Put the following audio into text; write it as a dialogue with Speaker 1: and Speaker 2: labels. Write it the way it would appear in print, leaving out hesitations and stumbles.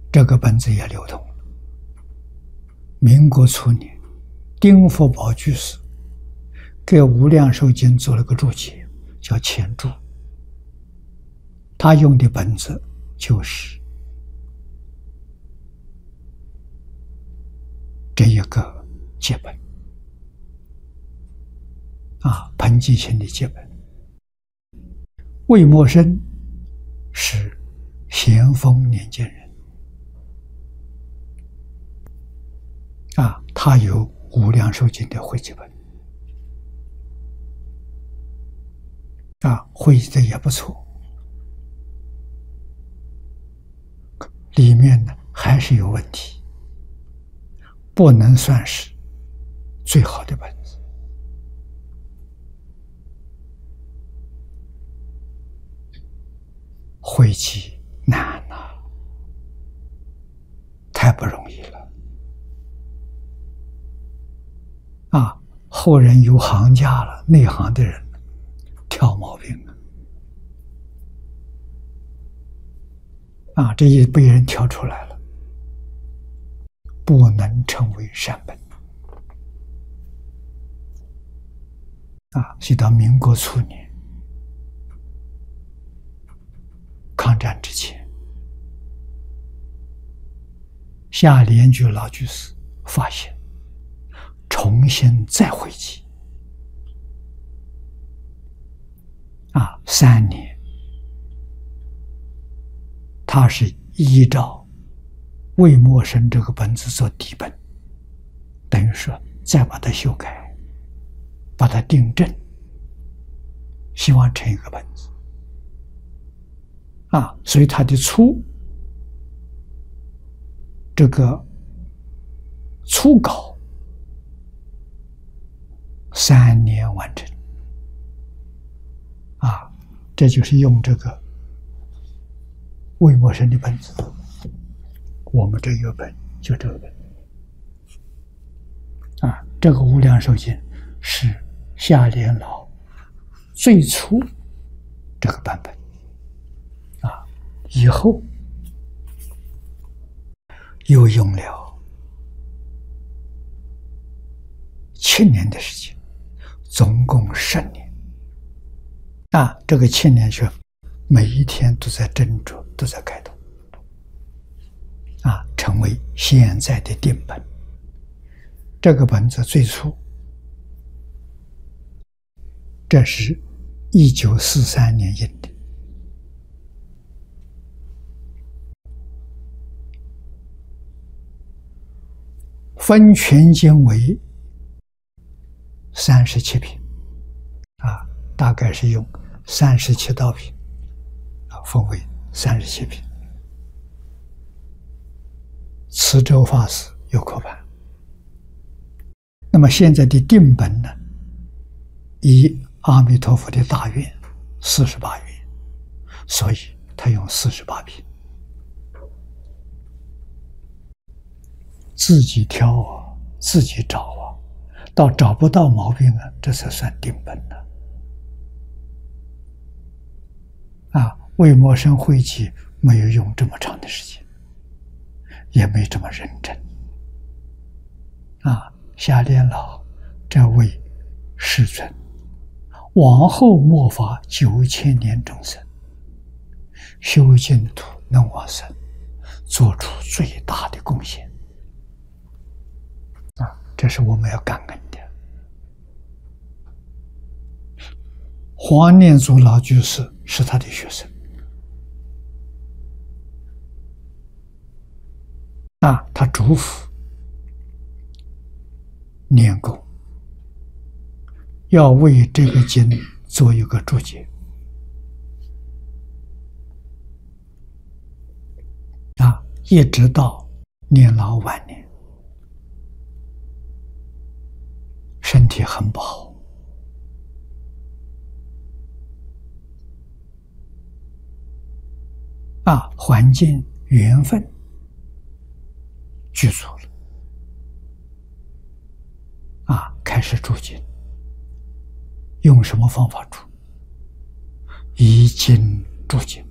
Speaker 1: 这个本子也流通了。民国初年，丁福宝居士给《无量寿经》做了个注解，叫前注。他用的本子就是这一个节本彭济清的节本。魏默生是咸丰年间人他有《无量寿经》的汇集本汇集的也不错，里面呢还是有问题，不能算是最好的本子。汇集难啊，太不容易了后人有行家了，内行的人挑毛病这一被人挑出来了，不能称为善本所以到民国初年，抗战之前，夏莲居老居士发现重新再汇集3年，他是依照魏默生这个本子做底本，等于说再把它修改，把它订正，希望成一个本子所以他的初稿3年完成这就是用这个魏默生的本子。我们这有本就这个本这个《无量寿经》是夏莲老最初这个版本以后又用了7年的时间，总共10年这个7年是每一天都在斟酌，都在改动成为现在的定本。这个本子最初这是1943年印的分全经为37品大概是用37道品分为37品。慈州法师有刻版。那么现在的定本呢，以阿弥陀佛的大愿48愿，所以他用48品。自己挑自己找到找不到毛病这才算定本呢。魏默生汇集没有用这么长的时间，也没这么认真夏莲老这位世尊往后末法9000年众生修净土能往生，做出最大的贡献这是我们要感恩的。黄念祖老居士是他的学生他嘱咐念公要为这个经做一个注解一直到年老晚年，身体很不好环境缘分具足了开始注经。用什么方法注？以经注经